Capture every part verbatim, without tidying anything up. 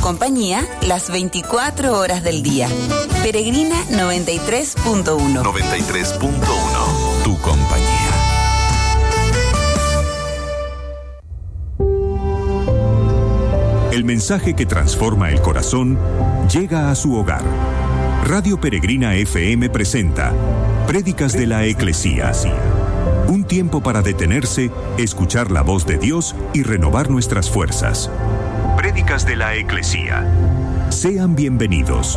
compañía las veinticuatro horas del día. Peregrina noventa y tres punto uno. noventa y tres punto uno, tu compañía. El mensaje que transforma el corazón llega a su hogar. Radio Peregrina F M presenta Prédicas de la Eclesía. Un tiempo para detenerse, escuchar la voz de Dios y renovar nuestras fuerzas. Prédicas de la Eclesía. Sean bienvenidos.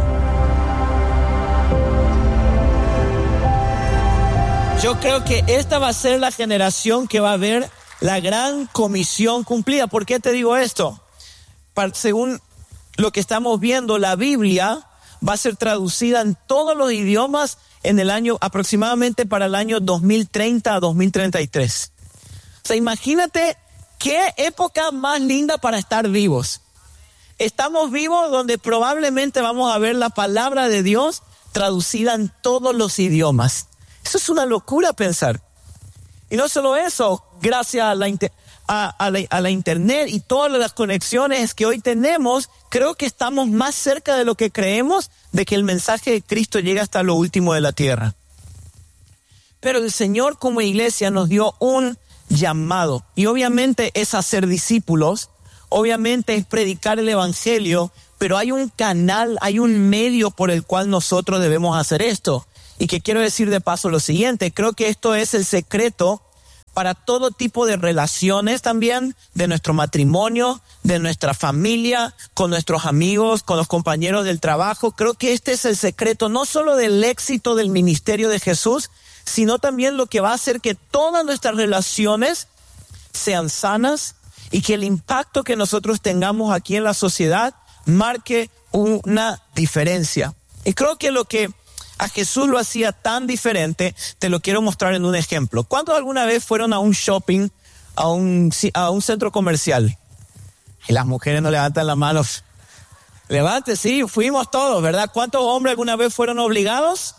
Yo creo que esta va a ser la generación que va a ver la gran comisión cumplida. ¿Por qué te digo esto? Para, según lo que estamos viendo, la Biblia va a ser traducida en todos los idiomas en el año, aproximadamente para el año dos mil treinta a dos mil treinta y tres. O sea, imagínate qué época más linda para estar vivos. Estamos vivos donde probablemente vamos a ver la palabra de Dios traducida en todos los idiomas. Eso es una locura pensar. Y no solo eso, gracias a la, a, a la, a la internet y todas las conexiones que hoy tenemos, creo que estamos más cerca de lo que creemos de que el mensaje de Cristo llegue hasta lo último de la tierra. Pero el Señor como iglesia nos dio un llamado. Y obviamente es hacer discípulos, obviamente es predicar el evangelio, pero hay un canal, hay un medio por el cual nosotros debemos hacer esto. Y que quiero decir de paso lo siguiente, creo que esto es el secreto para todo tipo de relaciones también, de nuestro matrimonio, de nuestra familia, con nuestros amigos, con los compañeros del trabajo. Creo que este es el secreto no solo del éxito del ministerio de Jesús, sino también lo que va a hacer que todas nuestras relaciones sean sanas y que el impacto que nosotros tengamos aquí en la sociedad marque una diferencia. Y creo que lo que a Jesús lo hacía tan diferente, te lo quiero mostrar en un ejemplo. ¿Cuántos alguna vez fueron a un shopping, a un, a un centro comercial? Y las mujeres no levantan las manos. Levante, sí, fuimos todos, ¿verdad? ¿Cuántos hombres alguna vez fueron obligados?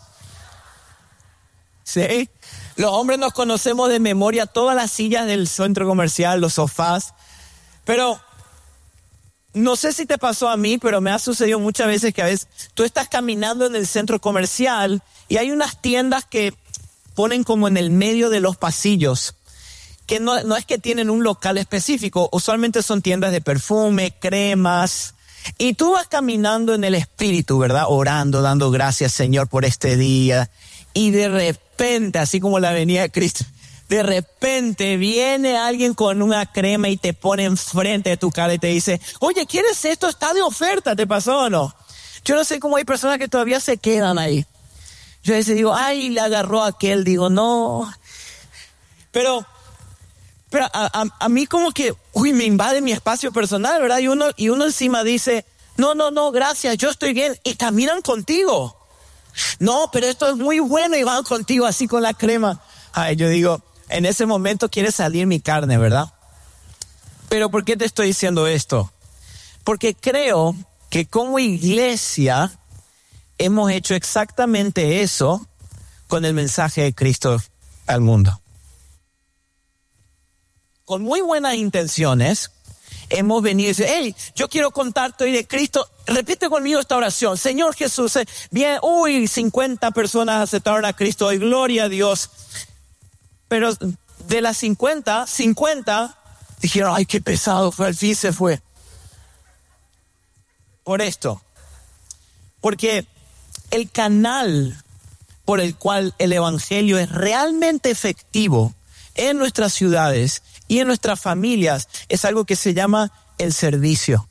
Sí. Los hombres nos conocemos de memoria todas las sillas del centro comercial, los sofás. Pero no sé si te pasó a mí, pero me ha sucedido muchas veces que a veces tú estás caminando en el centro comercial y hay unas tiendas que ponen como en el medio de los pasillos, que no, no es que tienen un local específico, usualmente son tiendas de perfume, cremas, y tú vas caminando en el espíritu, ¿verdad? Orando, dando gracias, Señor, por este día, y de repente, así como la venida de Cristo, de repente viene alguien con una crema y te pone enfrente de tu cara y te dice, oye, ¿quieres esto? Está de oferta, ¿te pasó o no? Yo no sé cómo hay personas que todavía se quedan ahí. Yo a veces digo, ay, le agarró a aquel, digo, no. Pero, pero a, a, a mí como que, uy, me invade mi espacio personal, ¿verdad? Y uno, y uno encima dice, no, no, no, gracias, yo estoy bien. Y caminan contigo. No, pero esto es muy bueno y van contigo así con la crema. Ay, yo digo, en ese momento quiere salir mi carne, ¿verdad? Pero ¿por qué te estoy diciendo esto? Porque creo que como iglesia hemos hecho exactamente eso con el mensaje de Cristo al mundo. Con muy buenas intenciones hemos venido y decir, hey, yo quiero contarte hoy de Cristo. Repite conmigo esta oración. Señor Jesús, eh, bien, uy, cincuenta personas aceptaron a Cristo hoy, gloria a Dios. Pero de las cincuenta, cincuenta dijeron, ay, qué pesado fue, al fin se fue. Por esto. Porque el canal por el cual el evangelio es realmente efectivo en nuestras ciudades y en nuestras familias es algo que se llama el servicio.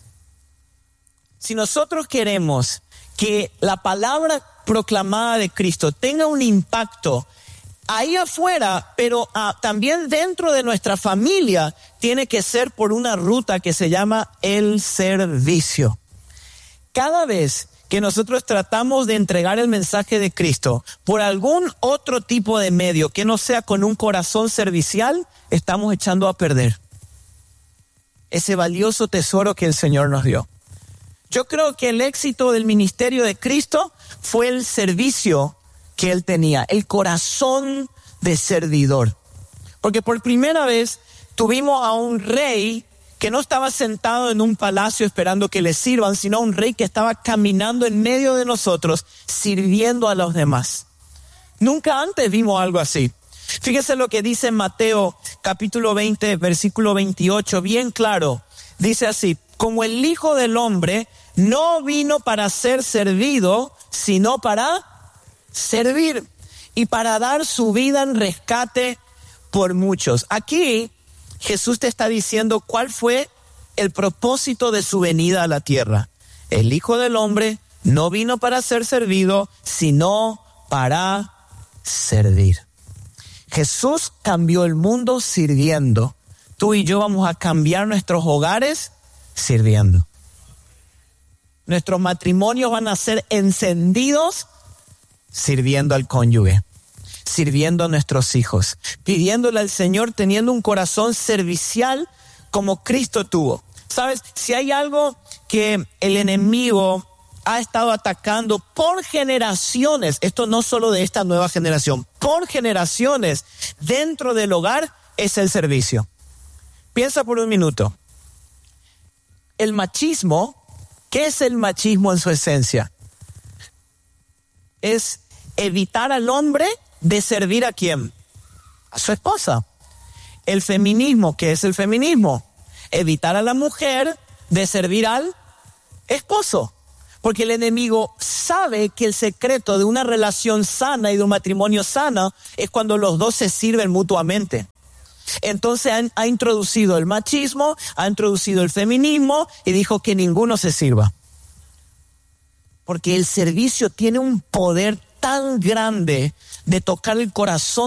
Si nosotros queremos que la palabra proclamada de Cristo tenga un impacto ahí afuera, pero uh, también dentro de nuestra familia, tiene que ser por una ruta que se llama el servicio. Cada vez que nosotros tratamos de entregar el mensaje de Cristo por algún otro tipo de medio que no sea con un corazón servicial, estamos echando a perder ese valioso tesoro que el Señor nos dio. Yo creo que el éxito del ministerio de Cristo fue el servicio que él tenía, el corazón de servidor. Porque por primera vez tuvimos a un rey que no estaba sentado en un palacio esperando que le sirvan, sino un rey que estaba caminando en medio de nosotros, sirviendo a los demás. Nunca antes vimos algo así. Fíjese lo que dice Mateo capítulo veinte, versículo veintiocho, bien claro. Dice así: como el Hijo del Hombre no vino para ser servido, sino para servir y para dar su vida en rescate por muchos. Aquí Jesús te está diciendo cuál fue el propósito de su venida a la tierra. El Hijo del Hombre no vino para ser servido, sino para servir. Jesús cambió el mundo sirviendo. Tú y yo vamos a cambiar nuestros hogares sirviendo. Nuestros matrimonios van a ser encendidos sirviendo al cónyuge, sirviendo a nuestros hijos, pidiéndole al Señor, teniendo un corazón servicial como Cristo tuvo. ¿Sabes? Si hay algo que el enemigo ha estado atacando por generaciones, esto no solo de esta nueva generación, por generaciones dentro del hogar, es el servicio. Piensa por un minuto. El machismo, ¿qué es el machismo en su esencia? Es evitar al hombre de servir ¿a quién? A su esposa. El feminismo, ¿qué es el feminismo? Evitar a la mujer de servir al esposo. Porque el enemigo sabe que el secreto de una relación sana y de un matrimonio sano es cuando los dos se sirven mutuamente. Entonces ha, ha introducido el machismo, ha introducido el feminismo y dijo que ninguno se sirva. Porque el servicio tiene un poder tan grande de tocar el corazón